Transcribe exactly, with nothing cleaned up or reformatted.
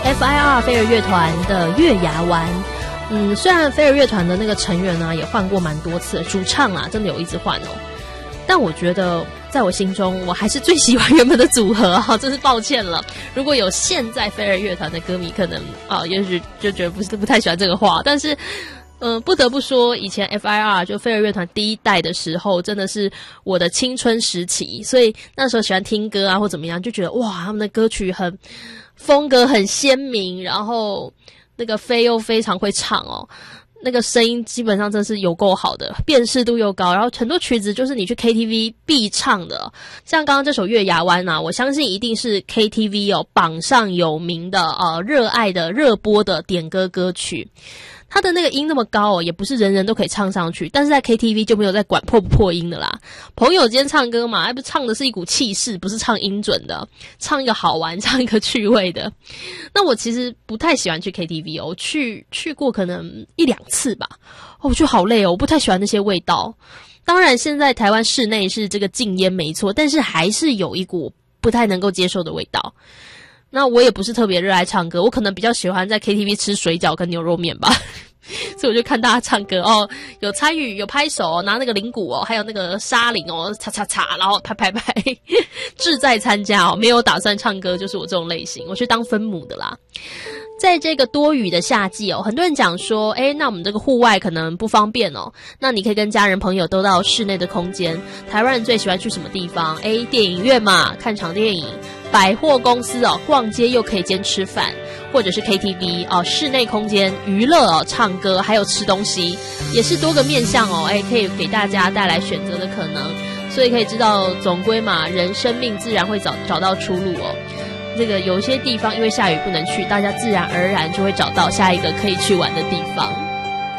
F I R 飞儿乐团的《月牙湾》。嗯，虽然飞儿乐团的那个成员呢、啊、也换过蛮多次，主唱啊真的有一直换哦，但我觉得在我心中我还是最喜欢原本的组合啊，真是抱歉了。如果有现在飞儿乐团的歌迷，可能啊也许就觉得不是不太喜欢这个话，但是嗯，不得不说，以前 F I R 就飞儿乐团第一代的时候，真的是我的青春时期，所以那时候喜欢听歌啊或怎么样，就觉得哇，他们的歌曲很风格很鲜明，然后那个飞又非常会唱哦，那个声音基本上真是有够好的，辨识度又高，然后很多曲子就是你去 K T V 必唱的，像刚刚这首《月牙湾》啊，我相信一定是 K T V 哦榜上有名的呃热爱的热播的点歌歌曲。他的那个音那么高哦，也不是人人都可以唱上去，但是在 K T V 就没有在管破不破音的啦。朋友间唱歌嘛，还不唱的是一股气势，不是唱音准的，唱一个好玩，唱一个趣味的。那我其实不太喜欢去 K T V 哦，我去去过可能一两次吧，哦，我觉得好累哦，我不太喜欢那些味道。当然现在台湾室内是这个禁烟没错，但是还是有一股不太能够接受的味道。那我也不是特别热爱唱歌，我可能比较喜欢在 K T V 吃水饺跟牛肉面吧，所以我就看大家唱歌哦，有参与，有拍手，拿那个铃鼓哦，还有那个沙铃哦，嚓嚓嚓，然后拍拍拍，志在参加哦，没有打算唱歌，就是我这种类型，我去当分母的啦。在这个多雨的夏季哦，很多人讲说，诶，那我们这个户外可能不方便哦，那你可以跟家人朋友都到室内的空间。台湾人最喜欢去什么地方？诶，电影院嘛，看场电影。百货公司哦，逛街又可以兼吃饭，或者是 K T V 哦，室内空间娱乐哦，唱歌还有吃东西，也是多个面向哦，哎，可以给大家带来选择的可能，所以可以知道，总归嘛，人生命自然会找找到出路哦。这个有一些地方因为下雨不能去，大家自然而然就会找到下一个可以去玩的地方。